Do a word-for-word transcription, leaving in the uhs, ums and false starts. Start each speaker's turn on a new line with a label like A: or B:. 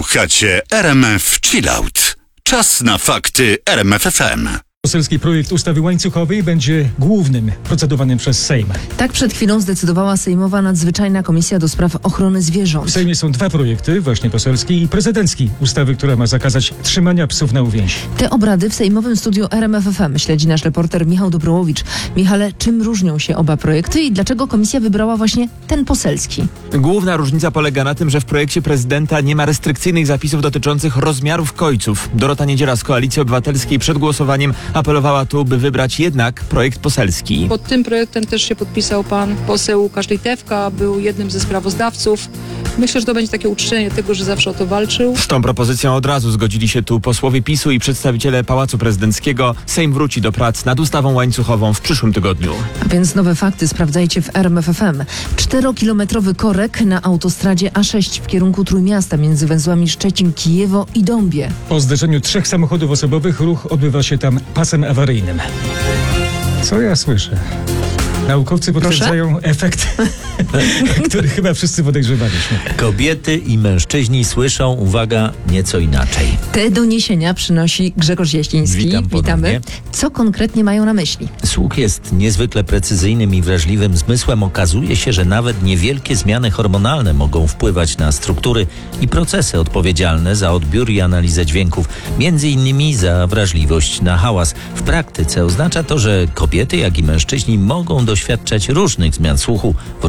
A: Słuchacie R M F Chillout. Czas na fakty R M F F M.
B: Poselski projekt ustawy łańcuchowej będzie głównym procedowanym przez Sejm.
C: Tak przed chwilą zdecydowała Sejmowa Nadzwyczajna Komisja do Spraw Ochrony Zwierząt.
B: W Sejmie są dwa projekty, właśnie poselski i prezydencki, ustawy, która ma zakazać trzymania psów na uwięzi.
C: Te obrady w sejmowym studiu R M F F M śledzi nasz reporter Michał Dobrołowicz. Michale, czym różnią się oba projekty i dlaczego komisja wybrała właśnie ten poselski?
D: Główna różnica polega na tym, że w projekcie prezydenta nie ma restrykcyjnych zapisów dotyczących rozmiarów kojców. Dorota Niedziela z Koalicji Obywatelskiej przed głosowaniem apelowała tu, by wybrać jednak projekt poselski.
E: Pod tym projektem też się podpisał pan poseł Łukasz Litewka, był jednym ze sprawozdawców. Myślę, że to będzie takie uczczenie tego, że zawsze o to walczył.
D: Z tą propozycją od razu zgodzili się tu posłowie PiSu i przedstawiciele Pałacu Prezydenckiego. Sejm wróci do prac nad ustawą łańcuchową w przyszłym tygodniu.
C: A więc nowe fakty sprawdzajcie w R M F F M. Czterokilometrowy korek na autostradzie A sześć w kierunku Trójmiasta między węzłami Szczecin, Kijewo i Dąbie.
B: Po zderzeniu trzech samochodów osobowych ruch odbywa się tam pasem awaryjnym. Co ja słyszę? Naukowcy potwierdzają efekt, który chyba wszyscy podejrzewaliśmy.
F: Kobiety i mężczyźni słyszą, uwaga, nieco inaczej.
C: Te doniesienia przynosi Grzegorz Jasiński.
F: Witam ponownie.
C: Witamy. Co konkretnie mają na myśli?
F: Słuch jest niezwykle precyzyjnym i wrażliwym zmysłem. Okazuje się, że nawet niewielkie zmiany hormonalne mogą wpływać na struktury i procesy odpowiedzialne za odbiór i analizę dźwięków, między innymi za wrażliwość na hałas. W praktyce oznacza to, że kobiety, jak i mężczyźni mogą doświadczać różnych zmian słuchu w